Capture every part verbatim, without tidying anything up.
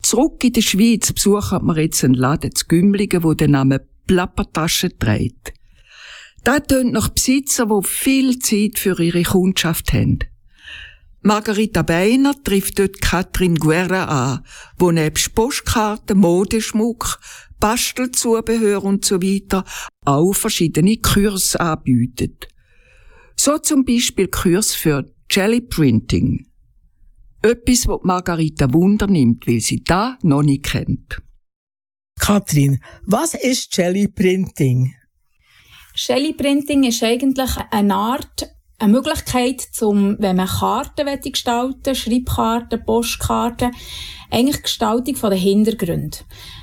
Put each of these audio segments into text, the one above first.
Zurück in der Schweiz besuchen wir jetzt einen Laden zu Gümligen, der den Namen Plappertasche trägt. Das tönt nach Besitzern, die viel Zeit für ihre Kundschaft haben. Margarita Beiner trifft dort Katrin Guerra an, die nebst Postkarten, Modeschmuck, Bastelzubehör und so weiter auch verschiedene Kurse anbietet. So zum Beispiel Kurs für Jelly Printing. Etwas, was Margarita Wunder nimmt, weil sie da noch nicht kennt. Katrin, was ist Jelly Printing? Jelly Printing ist eigentlich eine Art, eine Möglichkeit, zum, wenn man Karten gestalten will, Schreibkarten, Postkarten, eigentlich Gestaltung von den Hintergründen.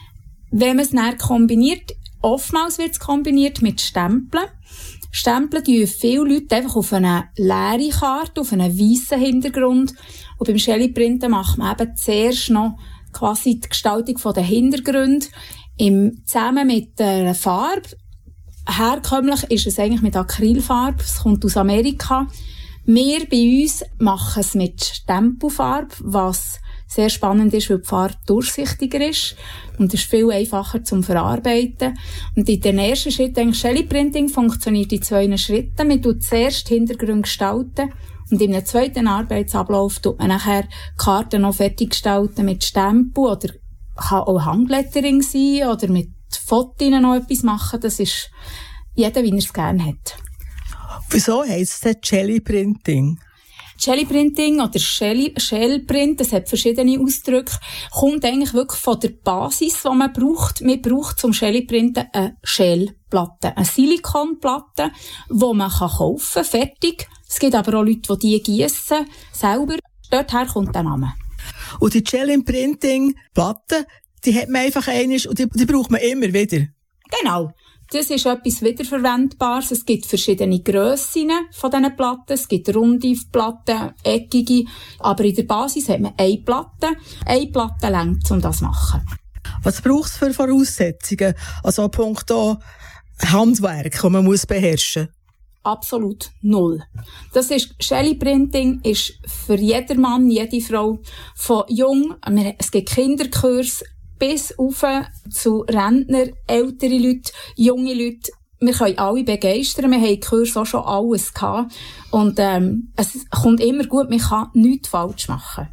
Wenn man es dann kombiniert, oftmals wird es kombiniert mit Stempeln. Stempeln tun viele Leute einfach auf eine leere Karte, auf einen weißen Hintergrund. Und beim Jelly Printen macht man eben zuerst noch quasi die Gestaltung der Hintergründe im, zusammen mit der Farbe. Herkömmlich ist es eigentlich mit Acrylfarbe. Es kommt aus Amerika. Wir bei uns machen es mit Stempelfarbe, was sehr spannend ist, weil die Farbe durchsichtiger ist und ist viel einfacher zum Verarbeiten. Und in den ersten Schritt, eigentlich Jelly Printing, funktioniert in zwei Schritten. Man tut zuerst Hintergrund gestalten und in einem zweiten Arbeitsablauf tut man nachher die Karten noch fertig gestalten mit Stempel oder kann auch Handlettering sein oder mit Fotos noch etwas machen. Das ist jeder, wie er es gerne hat. Wieso heisst es Jelly Printing? Jelly Printing oder Shell, Shellprint, das hat verschiedene Ausdrücke, kommt eigentlich wirklich von der Basis, die man braucht. Man braucht zum Jelly Printen eine Shellplatte, eine Silikonplatte, die man kaufen kann, fertig. Es gibt aber auch Leute, die die gießen, selber. Dorther kommt der Name. Und die Jelly Printing Platte, die hat man einfach einmal und die, die braucht man immer wieder. Genau. Das ist etwas Wiederverwendbares. Es gibt verschiedene Grössen von diesen Platten. Es gibt runde Platten, eckige. Aber in der Basis hat man eine Platte. Eine Platte reicht, um das zu machen. Was braucht es für Voraussetzungen? Also punkto Handwerk, das man muss beherrschen? Absolut null. Das ist, Jelly Printing ist für jeden Mann, jede Frau, von jung, es gibt Kinderkurse, bis auf zu Rentner, ältere Leute, junge Leute. Wir können alle begeistern. Wir haben im Kurs auch schon alles gehabt. Und ähm, es kommt immer gut, man kann nichts falsch machen.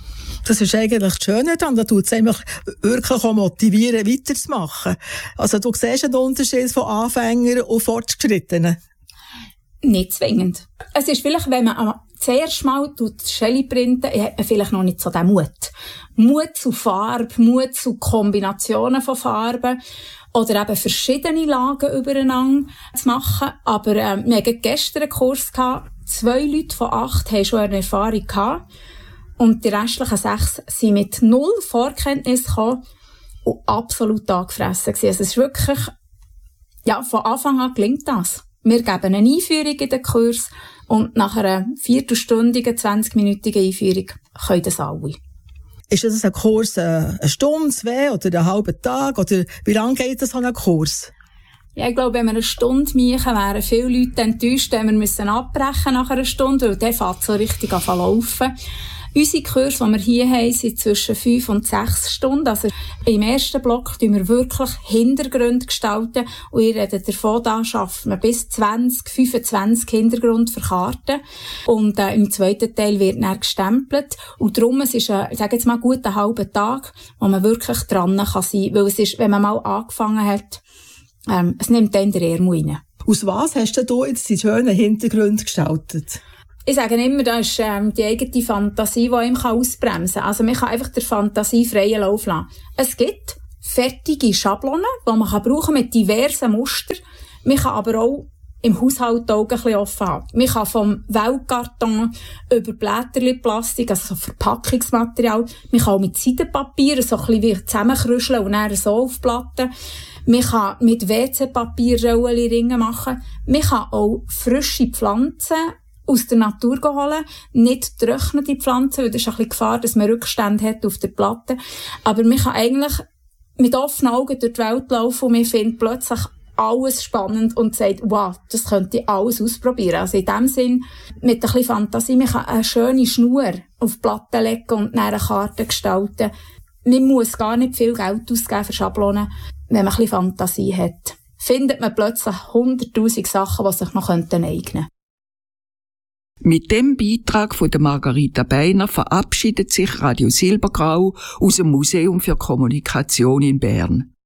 Das ist eigentlich das Schöne daran. Da tut es einfach wirklich auch motivieren, weiterzumachen. Also du siehst einen Unterschied von Anfängern und Fortgeschrittenen. Nicht zwingend. Es ist vielleicht, wenn man zuerst mal Jelly printen, hat man vielleicht noch nicht so den Mut. Mut zu Farbe, Mut zu Kombinationen von Farben oder eben verschiedene Lagen übereinander zu machen. Aber ähm, wir hatten gestern einen Kurs gehabt. Zwei Leute von acht haben schon eine Erfahrung gehabt. Und die restlichen sechs sind mit null Vorkenntnis gekommen und absolut angefressen gewesen. Also es ist wirklich, ja, von Anfang an gelingt das. Wir geben eine Einführung in den Kurs und nach einer viertelstündigen, zwanzigminütigen Einführung können das alle. Ist das ein Kurs eine Stunde, zwei oder einen halben Tag? Oder wie lange geht das an einem Kurs? Ja, ich glaube, wenn wir eine Stunde machen, wären viele Leute enttäuscht, wenn wir müssen abbrechen nach einer Stunde, weil der fängt so richtig an zu laufen. Unsere Kurse, die wir hier haben, sind zwischen fünf und sechs Stunden. Also im ersten Block gestalten wir wirklich Hintergründe gestalten. Und ihr redet davon, da schaffen wir bis zwanzig, fünfundzwanzig Hintergründe für Karten. Und äh, im zweiten Teil wird dann gestempelt. Und darum, es ist, äh, ich sage jetzt mal, gut einen halben Tag, wo man wirklich dran kann sein. Weil es ist, wenn man mal angefangen hat, ähm, es nimmt dann der Ärmel rein. Aus was hast du da jetzt die schönen Hintergründe gestaltet? Ich sage immer, das ist ähm, die eigene Fantasie, die einem ausbremsen kann. Also man kann einfach der Fantasie freien Lauf lassen. Es gibt fertige Schablonen, die man kann brauchen mit diversen Mustern. Man kann aber auch im Haushalt die Augen ein bisschen offen haben. Man kann vom Weltkarton über Blätterli-Plastik, also so Verpackungsmaterial, man kann auch mit Seidenpapier so ein bisschen zusammenkrüscheln und dann so aufplatten. Man kann mit W C-Papier Ringe machen. Man kann auch frische Pflanzen aus der Natur holen, nicht getrocknete Pflanzen, weil das ist ein bisschen Gefahr, dass man Rückstände hat auf der Platte. Aber man kann eigentlich mit offenen Augen durch die Welt laufen und man findet plötzlich alles spannend und sagt, wow, das könnte ich alles ausprobieren. Also in dem Sinn, mit ein bisschen Fantasie, man kann eine schöne Schnur auf die Platte legen und dann eine Karte gestalten. Man muss gar nicht viel Geld ausgeben für Schablonen, wenn man ein bisschen Fantasie hat. Findet man plötzlich hunderttausend Sachen, die sich noch eignen könnten. Mit dem Beitrag von der Margarita Beiner verabschiedet sich Radio Silbergrau aus dem Museum für Kommunikation in Bern.